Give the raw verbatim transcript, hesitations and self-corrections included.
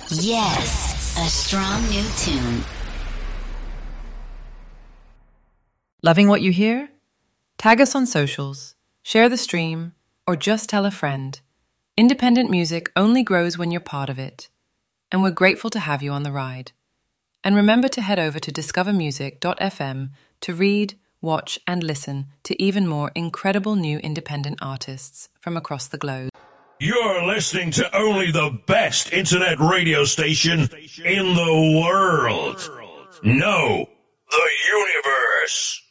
Yes, a strong new tune. Loving what you hear? Tag us on socials, share the stream, or just tell a friend. Independent music only grows when you're part of it. And we're grateful to have you on the ride. And remember to head over to discover music dot f m to read, watch, and listen to even more incredible new independent artists from across the globe. You're listening to only the best internet radio station in the world. No, the universe.